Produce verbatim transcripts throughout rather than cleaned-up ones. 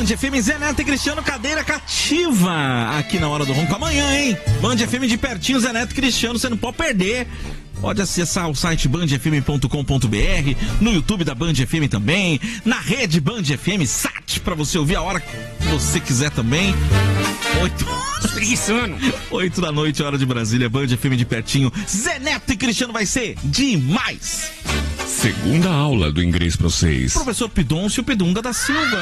Band F M, Zé Neto e Cristiano, cadeira cativa aqui na Hora do Ronco. Amanhã, hein? Band F M de pertinho, Zé Neto e Cristiano, você não pode perder. Pode acessar o site band f m ponto com ponto b r, no YouTube da Band F M também, na rede Band F M Sat, pra você ouvir a hora que você quiser também. Oito... Espreguiçando. Oito da noite, hora de Brasília, Band F M de pertinho. Zé Neto e Cristiano vai ser demais. Segunda aula do inglês pra vocês. Professor Pidoncio Pidunga da Silva.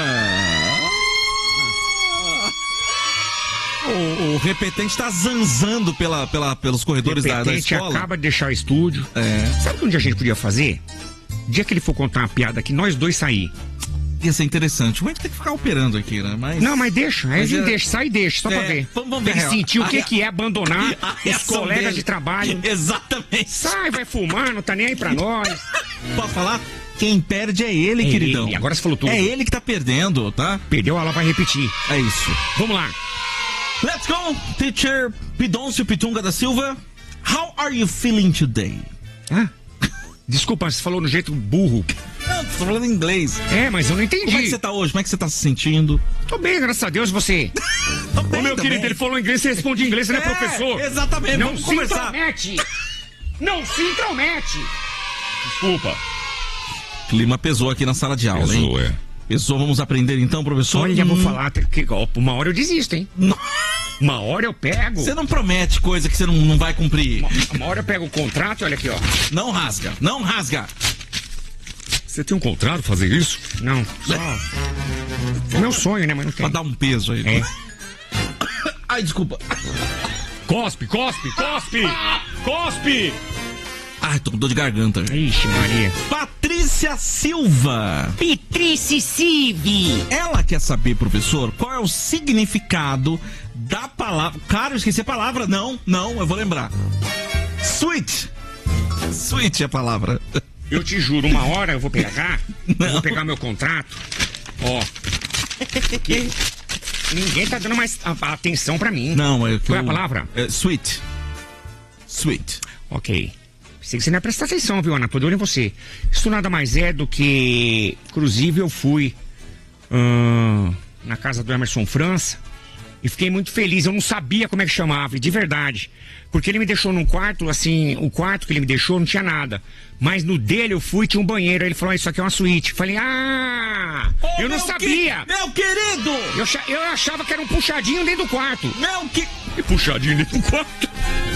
O, o repetente tá zanzando pela, pela, pelos corredores da, da escola. Acaba de deixar o estúdio. É. Sabe o que um dia a gente podia fazer? O dia que ele for contar uma piada que nós dois sair. Ia ser interessante. O gente tem que ficar operando aqui, né? Mas... Não, mas deixa. Aí a gente é... deixa, sai e deixa, só é, pra ver. Vamos, vamos ver. Ele sentiu o que, a... que é abandonar os colegas dele de trabalho. Exatamente. Sai, vai fumar, não tá nem aí pra nós. Posso falar? Quem perde é ele, é queridão. Ele. Agora você falou tudo. É ele que tá perdendo, tá? Perdeu, ela vai repetir. É isso. Vamos lá. Let's go, teacher Pidoncio Pitunga da Silva. How are you feeling today? Ah? Desculpa, você falou no jeito burro. Não, tô falando em inglês. É, mas eu não entendi. Como é que você tá hoje? Como é que você tá se sentindo? Tô bem, graças a Deus, você. Tô bem, Ô, meu também. querido, ele falou inglês, você responde em inglês, você é, não é professor. Exatamente, não vamos se conversar. intromete. Não se intromete. Desculpa. Clima pesou aqui na sala de aula, pesou, hein? É. Pesou, vamos aprender então, professor? Olha, hum... vou falar, que, ó, uma hora eu desisto, hein? Não. Uma hora eu pego. Você não promete coisa que você não, não vai cumprir. Uma, uma hora eu pego o contrato e olha aqui, ó. Não rasga, não rasga. Você tem um contrato pra fazer isso? Não, só... É meu sonho, né, mas não tem. Pra dar um peso aí. É. Ai, desculpa. Cospe, cospe, cospe! Cospe! Ai, tô com dor de garganta. Ixi, Maria. Patrícia Silva. Patrícia Silva. Ela quer saber, professor, qual é o significado da palavra... Cara, eu esqueci a palavra. Não, não, eu vou lembrar. Sweet. Sweet é a palavra. Eu te juro, uma hora eu vou pegar, eu vou pegar meu contrato. Ó. Que ninguém tá dando mais a, a atenção pra mim. Não, é que Qual é eu... a palavra? É, sweet. Sweet. Ok. Sei que você não vai prestar atenção, viu, Ana? Tô de olho em você. Isso nada mais é do que... Inclusive, eu fui hum, na casa do Emerson França e fiquei muito feliz. Eu não sabia como é que chamava, de verdade. Porque ele me deixou num quarto, assim... O quarto que ele me deixou não tinha nada. Mas no dele eu fui, tinha um banheiro. Aí ele falou, ah, isso aqui é uma suíte. Falei, ah... Oh, eu não sabia! Que... Meu querido! Eu, eu achava que era um puxadinho dentro do quarto. Meu que... E puxadinho dentro do quarto?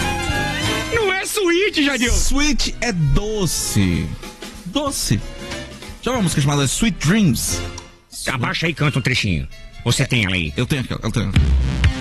Não é suíte, Jadil. Sweet é doce. Doce. Já uma música chamada Sweet Dreams. Abaixa aí e canta um trechinho. Você é, tem ela aí? Eu tenho aquela, eu tenho.